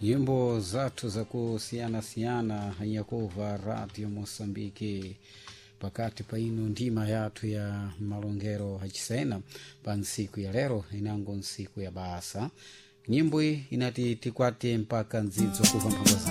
nyimbo zathu za kusiyana-siyana yakuva Radio Mosambiki pakati pa ino ndima yathu ya malongero achisena pa nsiku ya lero inango nsiku ya basa. Nyimbo inati tikwate mpaka nzidzo kuva mphamvu